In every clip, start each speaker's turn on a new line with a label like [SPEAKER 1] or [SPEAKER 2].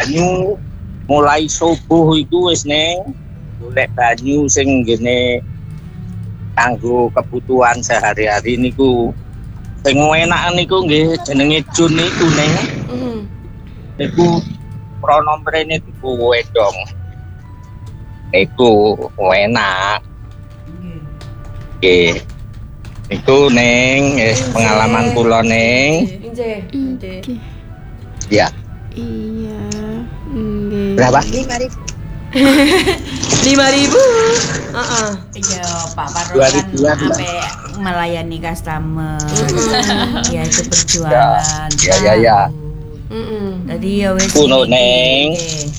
[SPEAKER 1] banyu mulai subuh iku wis Neng golek banyu sing ngene kanggo kebutuhan sehari-hari niku. Sing enak niku nggih jenenge Jun niku Neng. Niku prono mrene diku wedong. Iku enak. Nggih. Iku Neng, pengalaman kula Neng.
[SPEAKER 2] Nggih.
[SPEAKER 1] Ya.
[SPEAKER 2] Iya. Nggih.
[SPEAKER 1] Berapa?
[SPEAKER 3] 5.000.
[SPEAKER 2] 5.000.
[SPEAKER 3] Iya, Pak Parno kan
[SPEAKER 1] 2.000-an, Mbak.
[SPEAKER 3] sampai melayani customer. Ya itu berjualan.
[SPEAKER 1] Ya.
[SPEAKER 3] Tadi ya wis
[SPEAKER 1] Kuno Neng.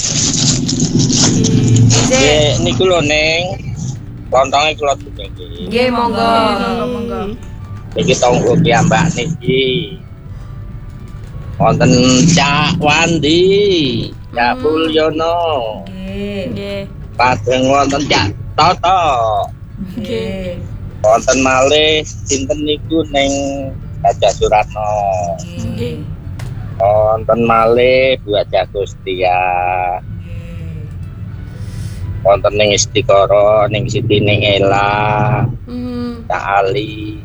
[SPEAKER 1] Nggih, niku lho Neng. Lontonge kula tuku.
[SPEAKER 2] Nggih, monggo.
[SPEAKER 1] Iki tonggo piyambak niki. Wonten Cak Wandi, Cak Mulyono.
[SPEAKER 2] Nggih.
[SPEAKER 1] Lajeng wonten Cak Toto.
[SPEAKER 3] Nggih.
[SPEAKER 1] Wonten malih sinten niku ning Gajah Suratno.
[SPEAKER 3] Nggih.
[SPEAKER 1] Wonten malih Bu Ajah Gustia. Wonten ning Istiqoro, ning Siti ning Ela, Cak Ali.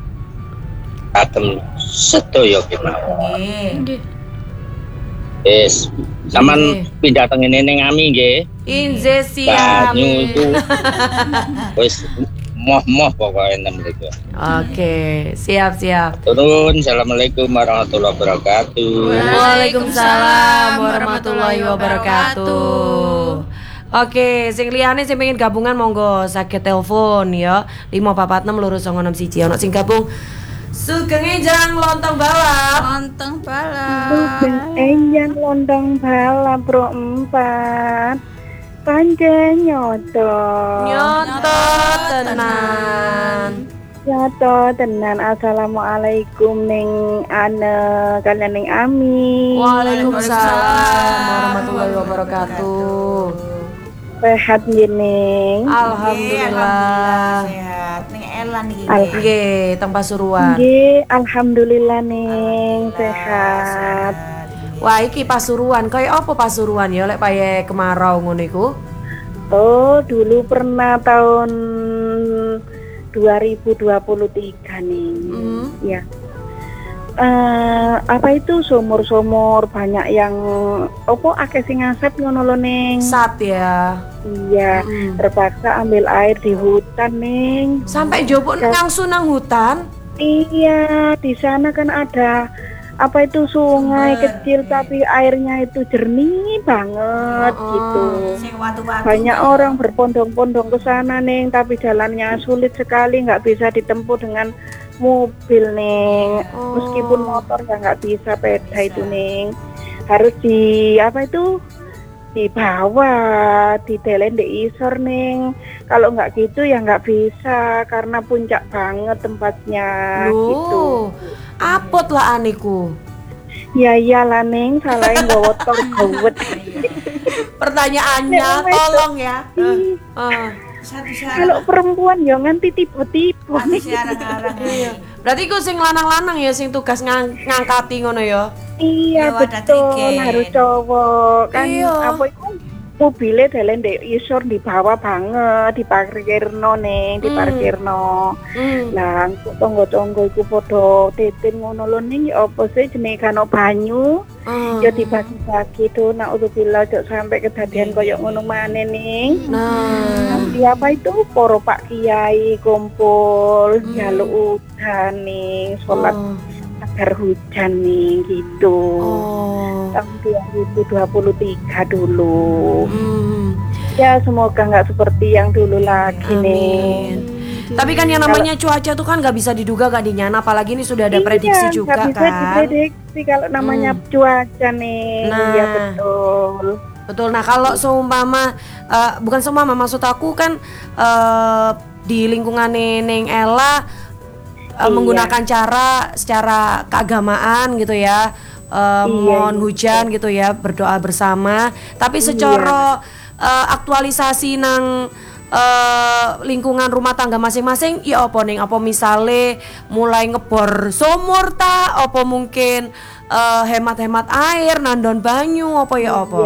[SPEAKER 1] Agem sedaya kemawon.
[SPEAKER 3] Nggih.
[SPEAKER 1] Wis, sampean pindah teng ngene ning Ami nggih.
[SPEAKER 2] Inje siap.
[SPEAKER 1] Banyu itu wis moh-moh pokoke enem mriku.
[SPEAKER 2] Oke, siap.
[SPEAKER 1] Turun. Assalamualaikum warahmatullahi wabarakatuh.
[SPEAKER 2] Waalaikumsalam warahmatullahi wabarakatuh. Oke, sing liyane sing pengen gabungan monggo saged telepon ya 546 lurus 961 ono sing gabung. Sugeng Enjang lontong balap.
[SPEAKER 4] Sugeng Enjang lontong balap bro 4. Pancen nyoto tenan. Assalamualaikum ning Ane kalian ning Ami.
[SPEAKER 2] Waalaikumsalam warahmatullahi wabarakatuh.
[SPEAKER 4] Sehat nggih.
[SPEAKER 2] Alhamdulillah.
[SPEAKER 3] Sehat. Ning Elan iki.
[SPEAKER 2] Nggih, teng Pasuruan.
[SPEAKER 4] Nggih, alhamdulillah ning sehat.
[SPEAKER 2] Wah, iki Pasuruan. Kayak apa Pasuruan ya lek paye kemarau ngono iku?
[SPEAKER 4] Oh, dulu pernah tahun 2023 nih. Ya. Apa itu sumur-sumur banyak yang opo akeh sing ngasep ngono lho ning.
[SPEAKER 2] Sat ya.
[SPEAKER 4] Iya, terpaksa ambil air di hutan ning.
[SPEAKER 2] Sampai jopok nang sunang hutan.
[SPEAKER 4] Iya, di sana kan ada apa itu sungai kecil tapi airnya itu jernih banget gitu. Banyak orang berpondong-pondong ke sana ning, tapi jalannya sulit sekali, nggak bisa ditempuh dengan mobil ning. Meskipun motor ya nggak bisa, sepeda itu ning. Harus di apa itu? Dibawa, ditelen di isor ning. Kalau nggak gitu ya nggak bisa karena puncak banget tempatnya. Gitu.
[SPEAKER 2] Apot lah aniku.
[SPEAKER 4] Ya iyalah ning, salahin gowotor gowet.
[SPEAKER 2] Pertanyaannya tolong ya.
[SPEAKER 4] Kalau perempuan ya nganti tipu-tipu.
[SPEAKER 2] Iya. Berarti ku sing lanang-lanang ya sing tugas ngangkati ngono ya.
[SPEAKER 4] Iya betul, harus cowok kan.
[SPEAKER 2] Iya.
[SPEAKER 4] Apa itu mobilnya dalen di isor di bawah banget, di parkirno ning, di parkirno. Lah tonggo-tonggo iku padha titin ngono lho ning, ya apa sih jenenge kan banyu. Ya dibagi-bagi to, nak udzubillah jok sampai kedadian koyo ngono maneh ning. Nanti apa itu para Pak Kiai kumpul jaluk udan ning, salat agar hujan nih gitu. Tahun 2023 dulu. Ya semoga nggak seperti yang dulu lagi nih.
[SPEAKER 2] Tapi kan yang namanya cuaca tuh kan nggak bisa diduga, nggak dinyana, apalagi ini sudah ada prediksi juga kan.
[SPEAKER 4] Nggak bisa diprediksi kalau namanya cuaca nih. Ya betul.
[SPEAKER 2] Nah kalau seumpama bukan seumpama, maksud aku kan di lingkungan Neng Ella menggunakan cara secara keagamaan gitu ya, mohon hujan gitu ya, berdoa bersama. Tapi secara aktualisasi nang lingkungan rumah tangga masing-masing ya apa ning, apa misale mulai ngebor sumur ta, apa mungkin hemat-hemat air, nandon banyu, apa ya apa?